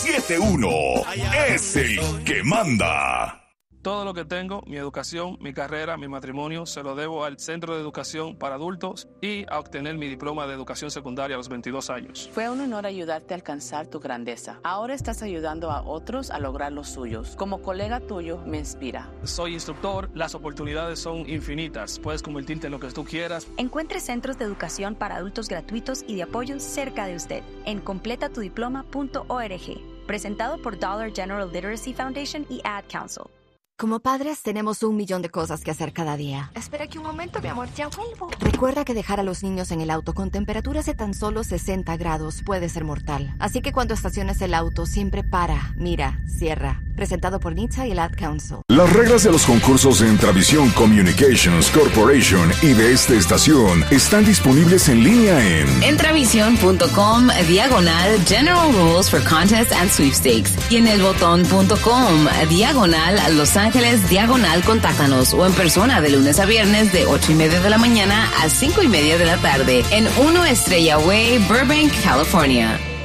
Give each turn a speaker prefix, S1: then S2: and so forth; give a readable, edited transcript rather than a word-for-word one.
S1: 71 es el que manda.
S2: Todo lo que tengo, mi educación, mi carrera, mi matrimonio, se lo debo al Centro de Educación para Adultos y a obtener mi diploma de educación secundaria a los 22 años.
S3: Fue un honor ayudarte a alcanzar tu grandeza. Ahora estás ayudando a otros a lograr los suyos. Como colega tuyo, me inspira.
S2: Soy instructor, las oportunidades son infinitas. Puedes convertirte en lo que tú quieras.
S4: Encuentre centros de educación para adultos gratuitos y de apoyo cerca de usted en completatudiploma.org. Presentado por Dollar General Literacy Foundation y Ad Council.
S5: Como padres tenemos 1,000,000 de cosas que hacer cada día.
S6: Espera aquí un momento, mi amor, ya vuelvo.
S5: Recuerda que dejar a los niños en el auto con temperaturas de tan solo 60 grados puede ser mortal. Así que cuando estaciones el auto, siempre para, mira, cierra. Presentado por NHTSA y el Ad Council.
S1: Las reglas de los concursos de Entravisión Communications Corporation y de esta estación están disponibles en línea en
S7: Entravision.com/General Rules for Contests and Sweepstakes y en elbotón.com/Los Ángeles/Contáctanos o en persona de lunes a viernes de 8:30 de la mañana a 5:30 de la tarde en 1 Estrella Way, Burbank, California.